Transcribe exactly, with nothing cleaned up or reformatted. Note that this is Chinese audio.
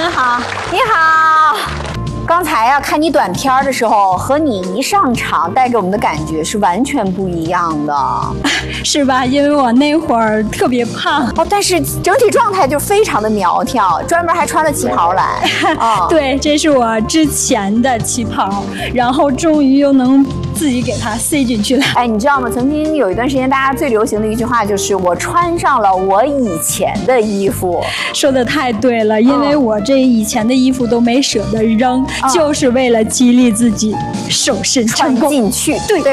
人好， 你好。刚才呀、啊，看你短片的时候，和你一上场带给我们的感觉是完全不一样的， 是吧？因为我那会儿特别胖哦，但是整体状态就非常的苗条，专门还穿了旗袍来。 哦、对，这是我之前的旗袍，然后终于又能自己给它塞进去了。 哎，你知道吗？曾经有一段时间，大家最流行的一句话就是“我穿上了我以前的衣服”。 说的太对了，因为我这以前的衣服都没舍得扔。嗯，就是为了激励自己瘦身成功穿进去， 对。